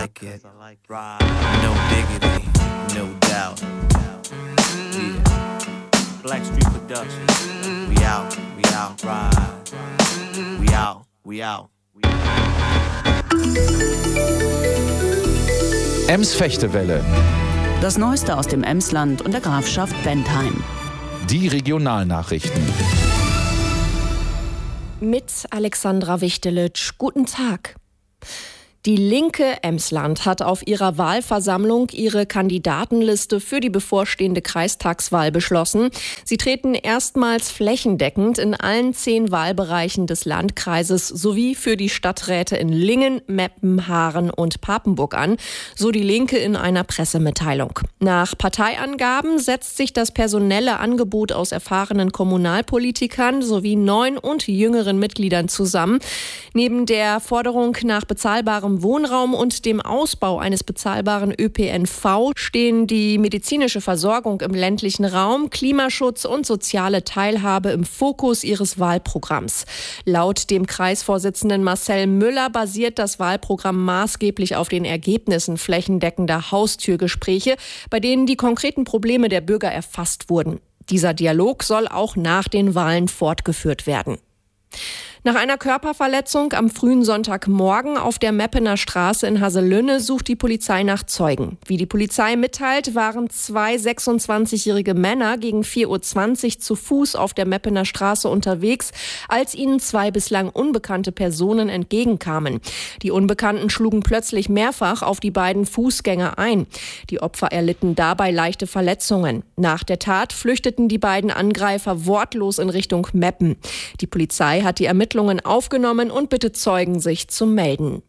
like it. No diggity, no doubt. Yeah. Blackstreet Productions. We out, ride. We out. Ems-Fechtewelle. Das Neueste aus dem Emsland und der Grafschaft Bentheim. Die Regionalnachrichten. Mit Alexandra Wichtelitsch. Guten Tag. Die Linke Emsland hat auf ihrer Wahlversammlung ihre Kandidatenliste für die bevorstehende Kreistagswahl beschlossen. Sie treten erstmals flächendeckend in allen 10 Wahlbereichen des Landkreises sowie für die Stadträte in Lingen, Meppen, Haaren und Papenburg an, so die Linke in einer Pressemitteilung. Nach Parteiangaben setzt sich das personelle Angebot aus erfahrenen Kommunalpolitikern sowie 9 und jüngeren Mitgliedern zusammen. Neben der Forderung nach bezahlbarem Wohnraum und dem Ausbau eines bezahlbaren ÖPNV stehen die medizinische Versorgung im ländlichen Raum, Klimaschutz und soziale Teilhabe im Fokus ihres Wahlprogramms. Laut dem Kreisvorsitzenden Marcel Müller basiert das Wahlprogramm maßgeblich auf den Ergebnissen flächendeckender Haustürgespräche, bei denen die konkreten Probleme der Bürger erfasst wurden. Dieser Dialog soll auch nach den Wahlen fortgeführt werden. Nach einer Körperverletzung am frühen Sonntagmorgen auf der Meppener Straße in Haselünne sucht die Polizei nach Zeugen. Wie die Polizei mitteilt, waren 2 26-jährige Männer gegen 4:20 Uhr zu Fuß auf der Meppener Straße unterwegs, als ihnen 2 bislang unbekannte Personen entgegenkamen. Die Unbekannten schlugen plötzlich mehrfach auf die beiden Fußgänger ein. Die Opfer erlitten dabei leichte Verletzungen. Nach der Tat flüchteten die beiden Angreifer wortlos in Richtung Meppen. Die Polizei hat die Ermittlungen aufgenommen und bittet Zeugen, sich zu melden.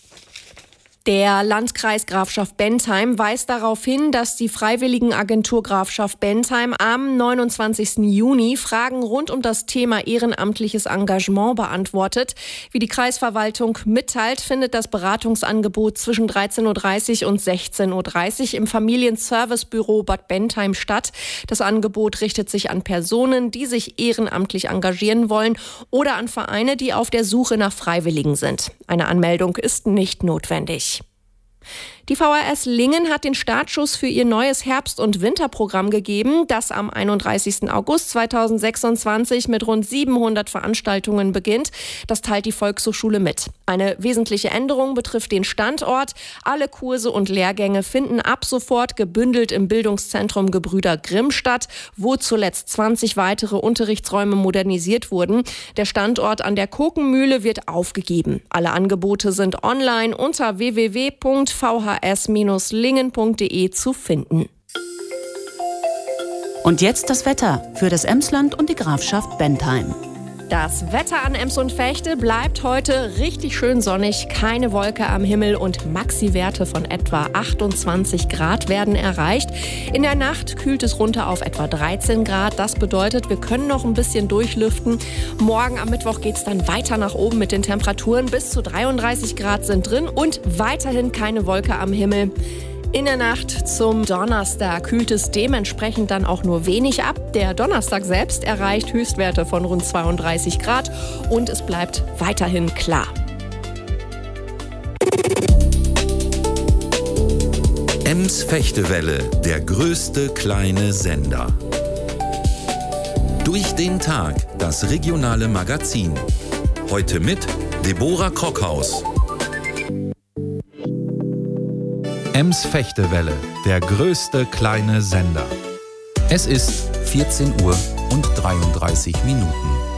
Der Landkreis Grafschaft Bentheim weist darauf hin, dass die Freiwilligenagentur Grafschaft Bentheim am 29. Juni Fragen rund um das Thema ehrenamtliches Engagement beantwortet. Wie die Kreisverwaltung mitteilt, findet das Beratungsangebot zwischen 13:30 Uhr und 16:30 Uhr im Familienservicebüro Bad Bentheim statt. Das Angebot richtet sich an Personen, die sich ehrenamtlich engagieren wollen oder an Vereine, die auf der Suche nach Freiwilligen sind. Eine Anmeldung ist nicht notwendig. Die VHS Lingen hat den Startschuss für ihr neues Herbst- und Winterprogramm gegeben, das am 31. August 2026 mit rund 700 Veranstaltungen beginnt. Das teilt die Volkshochschule mit. Eine wesentliche Änderung betrifft den Standort. Alle Kurse und Lehrgänge finden ab sofort gebündelt im Bildungszentrum Gebrüder Grimm statt, wo zuletzt 20 weitere Unterrichtsräume modernisiert wurden. Der Standort an der Kokenmühle wird aufgegeben. Alle Angebote sind online unter www.vhs-lingen.de zu finden. Und jetzt das Wetter für das Emsland und die Grafschaft Bentheim. Das Wetter an Ems und Vechte bleibt heute richtig schön sonnig, keine Wolke am Himmel und Maxi-Werte von etwa 28 Grad werden erreicht. In der Nacht kühlt es runter auf etwa 13 Grad. Das bedeutet, wir können noch ein bisschen durchlüften. Morgen am Mittwoch geht es dann weiter nach oben mit den Temperaturen. Bis zu 33 Grad sind drin und weiterhin keine Wolke am Himmel. In der Nacht zum Donnerstag kühlt es dementsprechend dann auch nur wenig ab. Der Donnerstag selbst erreicht Höchstwerte von rund 32 Grad und es bleibt weiterhin klar. Ems-Fechtewelle, der größte kleine Sender. Durch den Tag, das regionale Magazin. Heute mit Deborah Krockhaus. Ems-Fechtewelle, der größte kleine Sender. Es ist 14 Uhr und 33 Minuten.